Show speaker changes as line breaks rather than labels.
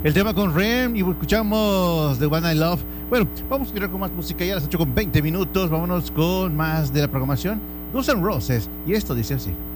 el tema con Rem y escuchamos The One I Love. Bueno, vamos a continuar con más música ya a las 8:20. Vámonos con más de la programación. Guns N' Roses, y esto dice así.